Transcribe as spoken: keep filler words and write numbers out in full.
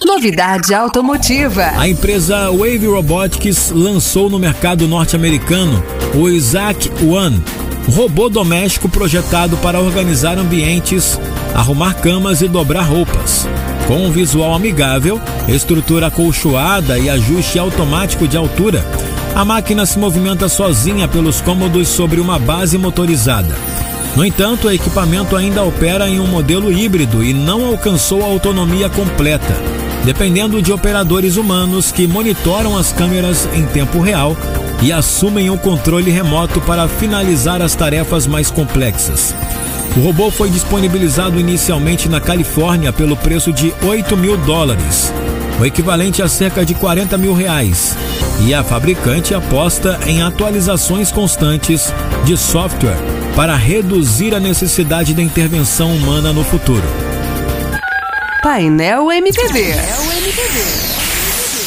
Novidade automotiva. A empresa Wave Robotics lançou no mercado norte-americano o Isaac One, robô doméstico projetado para organizar ambientes, arrumar camas e dobrar roupas. Com um visual amigável, estrutura acolchoada e ajuste automático de altura, a máquina se movimenta sozinha pelos cômodos sobre uma base motorizada. No entanto, o equipamento ainda opera em um modelo híbrido e não alcançou a autonomia completa, dependendo de operadores humanos que monitoram as câmeras em tempo real e assumem o controle remoto para finalizar as tarefas mais complexas. O robô foi disponibilizado inicialmente na Califórnia pelo preço de oito mil dólares, o equivalente a cerca de quarenta mil reais, e a fabricante aposta em atualizações constantes de software para reduzir a necessidade da intervenção humana no futuro. Painel M P B.